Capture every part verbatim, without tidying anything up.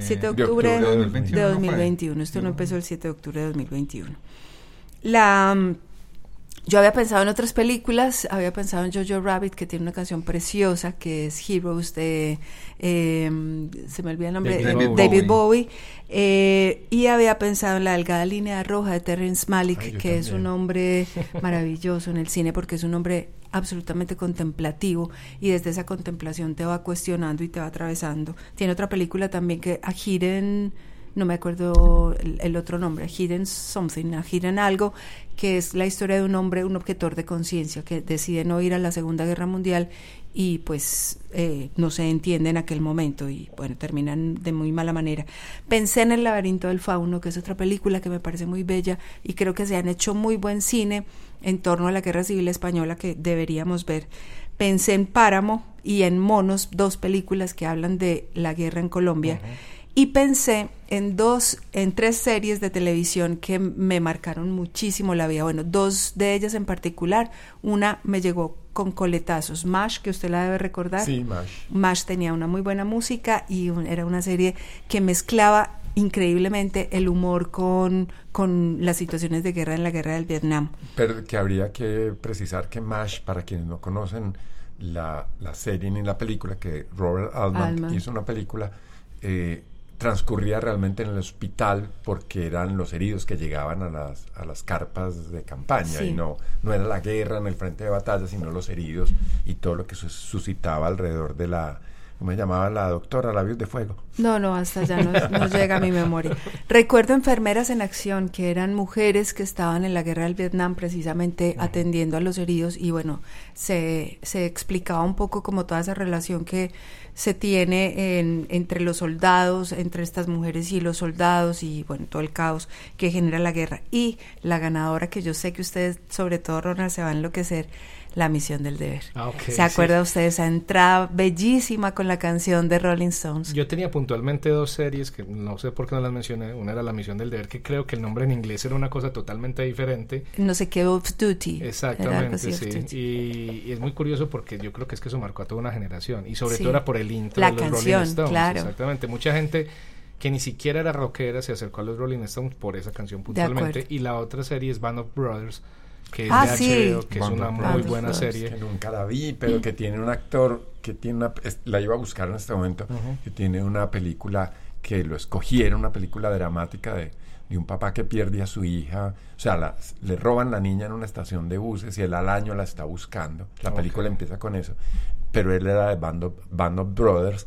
siete de octubre de, de, octubre de dos mil veintiuno. Esto no empezó el siete de octubre de dos mil veintiuno. La... Yo había pensado en otras películas, había pensado en Jojo Rabbit, que tiene una canción preciosa, que es Heroes, de, eh, se me olvida el nombre, David, David, David Bowie, Bowie, eh, y había pensado en La delgada línea roja de Terrence Malick, Ay, que también. es un hombre maravilloso en el cine, porque es un hombre absolutamente contemplativo, y desde esa contemplación te va cuestionando y te va atravesando. Tiene otra película también, que A Hidden... no me acuerdo el, el otro nombre, Hidden Something, Hidden algo, que es la historia de un hombre, un objetor de conciencia, que decide no ir a la Segunda Guerra Mundial y pues eh, no se entiende en aquel momento y bueno, terminan de muy mala manera. Pensé en El laberinto del fauno, que es otra película que me parece muy bella y creo que se han hecho muy buen cine en torno a la Guerra Civil Española que deberíamos ver. Pensé en Páramo y en Monos, dos películas que hablan de la guerra en Colombia. Uh-huh. Y pensé en dos, en tres series de televisión que me marcaron muchísimo la vida. Bueno, dos de ellas en particular. Una me llegó con coletazos. MASH, que usted la debe recordar. Sí, MASH. MASH tenía una muy buena música y un, era una serie que mezclaba increíblemente el humor con, con las situaciones de guerra en la guerra del Vietnam. Pero que habría que precisar que MASH, para quienes no conocen la, la serie ni la película, que Robert Altman, Altman. hizo una película... Eh, transcurría realmente en el hospital porque eran los heridos que llegaban a las a las carpas de campaña, sí. y no no era la guerra en el frente de batalla, sino los heridos y todo lo que suscitaba alrededor de la, ¿cómo se llamaba la doctora? Labios de fuego. No, no, hasta allá no, no llega a mi memoria. Recuerdo Enfermeras en Acción, que eran mujeres que estaban en la guerra del Vietnam precisamente uh-huh. atendiendo a los heridos y bueno, se, se explicaba un poco como toda esa relación que se tiene en, entre los soldados, entre estas mujeres y los soldados y bueno, todo el caos que genera la guerra. Y la ganadora, que yo sé que ustedes, sobre todo Ronald, se va a enloquecer, La misión del deber. Ah, okay, ¿Se acuerda sí. usted de esa entrada bellísima con la canción de Rolling Stones? Yo tenía puntualmente dos series que no sé por qué no las mencioné. Una era La misión del deber, que creo que el nombre en inglés era una cosa totalmente diferente. No sé qué, Off Duty. Exactamente, así, sí. Duty. Y, y es muy curioso porque yo creo que es que eso marcó a toda una generación. Y sobre sí. todo era por el intro la de los canción, Rolling Stones. Claro. Exactamente. Mucha gente que ni siquiera era rockera se acercó a los Rolling Stones por esa canción puntualmente. Y la otra serie es Band of Brothers, que es ah, de H B O, sí. que Band es una Brothers, muy buena Brothers. serie. Que nunca la vi, pero que tiene un actor que tiene una... Es, la iba a buscar en este momento, uh-huh. que tiene una película que lo escogieron, una película dramática de, de un papá que pierde a su hija. O sea, la, le roban la niña en una estación de buses y él al año la está buscando. La okay. película empieza con eso. Pero él era de Band of, Band of Brothers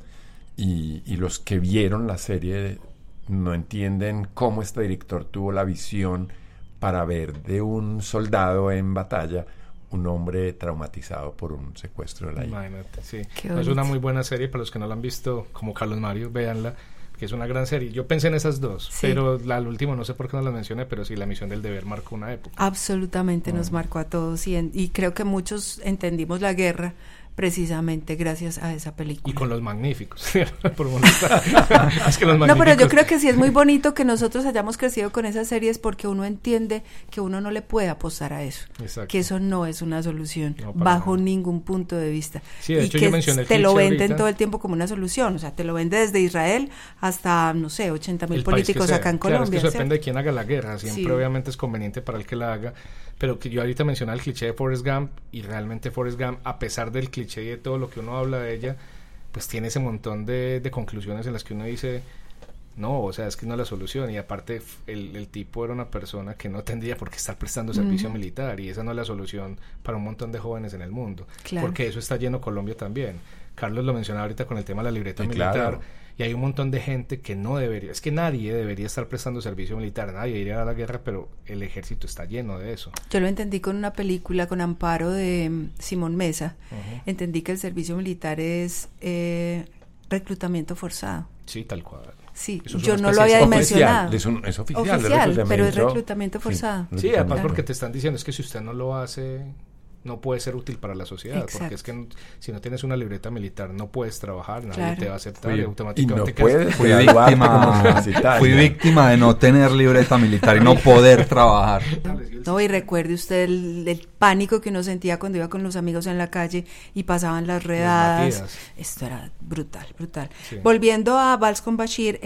y, y los que vieron la serie no entienden cómo este director tuvo la visión para ver de un soldado en batalla un hombre traumatizado por un secuestro de la hija. Imagínate, sí. Es una muy buena serie, para los que no la han visto, como Carlos Mario, véanla, que es una gran serie. Yo pensé en esas dos, sí. pero la última no sé por qué no la mencioné, pero sí, La misión del deber marcó una época. Absolutamente, oh. nos marcó a todos y, en, y creo que muchos entendimos la guerra precisamente gracias a esa película. Y con Los Magníficos. Por es que Los Magníficos... No, pero yo creo que sí es muy bonito que nosotros hayamos crecido con esas series porque uno entiende que uno no le puede apostar a eso. Exacto. Que eso no es una solución no, bajo nada. ningún punto de vista. Sí, de y hecho que yo mencioné el te lo venden ahorita. todo el tiempo como una solución. O sea, te lo vende desde Israel hasta, no sé, ochenta mil políticos acá en claro, Colombia. Es que eso depende de quién haga la guerra. Siempre sí. obviamente es conveniente para el que la haga. Pero que yo ahorita mencionaba el cliché de Forrest Gump, y realmente Forrest Gump, a pesar del cliché y de todo lo que uno habla de ella, pues tiene ese montón de, de conclusiones en las que uno dice, no, o sea, es que no es la solución. Y aparte el, el tipo era una persona que no tendría por qué estar prestando servicio uh-huh. militar, y esa no es la solución para un montón de jóvenes en el mundo, claro. porque eso está lleno Colombia también. Carlos lo mencionaba ahorita con el tema de la libreta sí, militar, claro. y hay un montón de gente que no debería, es que nadie debería estar prestando servicio militar, nadie iría a la guerra, pero el ejército está lleno de eso. Yo lo entendí con una película con Amparo de um, Simón Mesa, uh-huh. entendí que el servicio militar es eh, reclutamiento forzado. Sí, tal cual. Sí, yo no lo había dimensionado. Es, un, es oficial, oficial pero es reclutamiento forzado. Sí, sí además claro. porque te están diciendo es que si usted no lo hace, no puede ser útil para la sociedad. Exacto. Porque es que si no tienes una libreta militar no puedes trabajar, nadie claro. te va a aceptar Fui, y automáticamente y no puedes, fui víctima, fui víctima de no tener libreta militar y no poder trabajar. No, y recuerde usted el, el pánico que uno sentía cuando iba con los amigos en la calle y pasaban las redadas. Esto era brutal, brutal. Sí. Volviendo a Vals con Bashir,